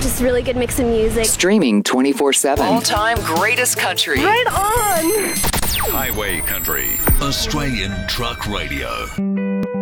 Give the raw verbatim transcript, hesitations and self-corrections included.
just really good mix of music. Streaming twenty-four seven. All-time greatest country. Right on! Highway Country, Australian Truck Radio.